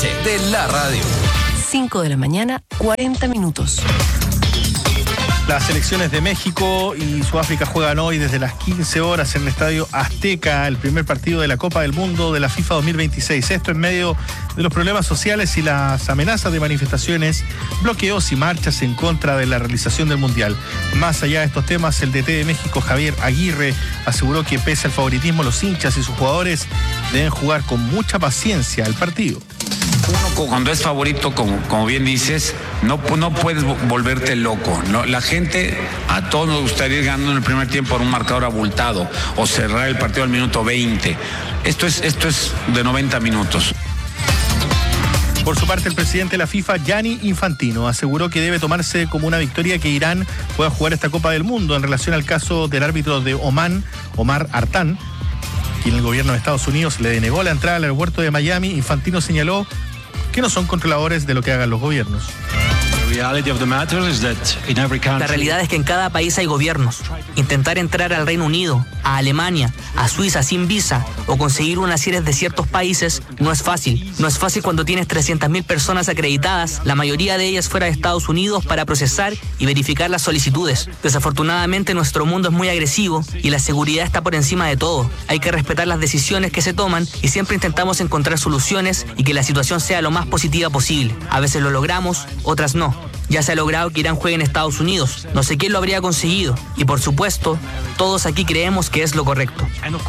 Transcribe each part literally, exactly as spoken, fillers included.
noche de la radio. cinco de la mañana, cuarenta minutos. Las selecciones de México y Sudáfrica juegan hoy desde las quince horas en el Estadio Azteca, el primer partido de la Copa del Mundo de la FIFA dos mil veintiséis. Esto en medio de los problemas sociales y las amenazas de manifestaciones, bloqueos y marchas en contra de la realización del Mundial. Más allá de estos temas, el D T de México, Javier Aguirre, aseguró que pese al favoritismo, los hinchas y sus jugadores deben jugar con mucha paciencia el partido. Uno cuando es favorito, como, como bien dices, no, no puedes volverte loco. No, la gente, a todos nos gustaría ir ganando en el primer tiempo por un marcador abultado o cerrar el partido al minuto veinte. Esto es, esto es de noventa minutos. Por su parte, el presidente de la FIFA, Gianni Infantino, aseguró que debe tomarse como una victoria que Irán pueda jugar esta Copa del Mundo en relación al caso del árbitro de Omán, Omar Artán, quien el gobierno de Estados Unidos le denegó la entrada al aeropuerto de Miami. Infantino señaló que no son controladores de lo que hagan los gobiernos. La realidad es que en cada país hay gobiernos. Intentar entrar al Reino Unido, a Alemania, a Suiza sin visa o conseguir unas series de ciertos países no es fácil. No es fácil cuando tienes trescientas mil personas acreditadas, la mayoría de ellas fuera de Estados Unidos, para procesar y verificar las solicitudes. Desafortunadamente nuestro mundo es muy agresivo y la seguridad está por encima de todo. Hay que respetar las decisiones que se toman y siempre intentamos encontrar soluciones y que la situación sea lo más positiva posible. A veces lo logramos, otras no. Ya se ha logrado que Irán juegue en Estados Unidos. No sé quién lo habría conseguido. Y por supuesto, todos aquí creemos que es lo correcto. En el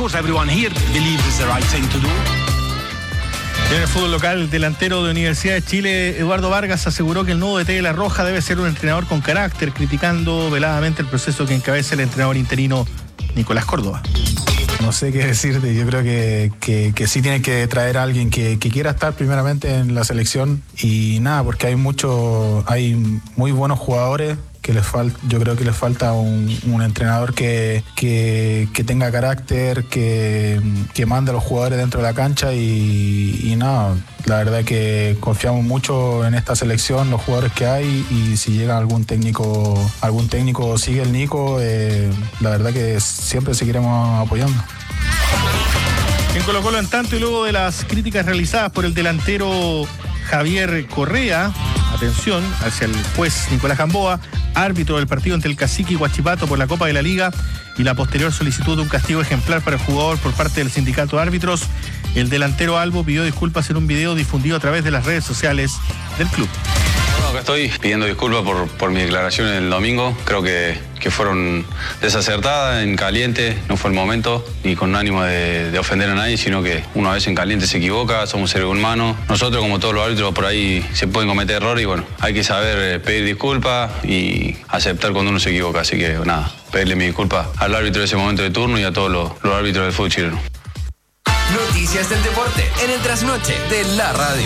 fútbol local, el delantero de Universidad de Chile, Eduardo Vargas, aseguró que el nuevo D T de La Roja debe ser un entrenador con carácter, criticando veladamente el proceso que encabeza el entrenador interino Nicolás Córdoba. No sé qué decirte, yo creo que, que, que sí tiene que traer a alguien que, que quiera estar primeramente en la selección y nada, porque hay mucho, hay muy buenos jugadores que les falta, yo creo que les falta un, un entrenador que, que, que tenga carácter, que, que mande a los jugadores dentro de la cancha y, y nada, la verdad que confiamos mucho en esta selección, los jugadores que hay, y si llega algún técnico, algún técnico sigue el Nico, eh, la verdad que siempre seguiremos apoyando. En Colo-Colo, en tanto, y luego de las críticas realizadas por el delantero Javier Correa, atención, hacia el juez Nicolás Gamboa, árbitro del partido entre el Cacique y Huachipato por la Copa de la Liga, y la posterior solicitud de un castigo ejemplar para el jugador por parte del sindicato de árbitros, el delantero Albo pidió disculpas en un video difundido a través de las redes sociales del club. Bueno, acá estoy pidiendo disculpas por, por mi declaración el domingo. Creo que, que fueron desacertadas, en caliente, no fue el momento, ni con ánimo de, de ofender a nadie, sino que una vez en caliente se equivoca, somos seres humanos. Nosotros, como todos los árbitros, por ahí se pueden cometer errores y bueno, hay que saber pedir disculpas y aceptar cuando uno se equivoca. Así que nada, pedirle mi disculpa al árbitro de ese momento de turno y a todos los, los árbitros del fútbol chileno. Noticias del deporte en el trasnoche de la radio.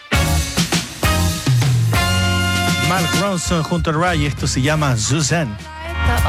Mark Ronson junto a Ray, esto se llama Suzanne.